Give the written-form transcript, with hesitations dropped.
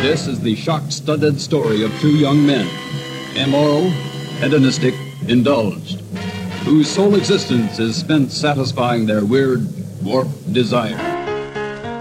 This is the shock-studded story of two young men, immoral, hedonistic, indulged, whose sole existence is spent satisfying their weird, warped desire.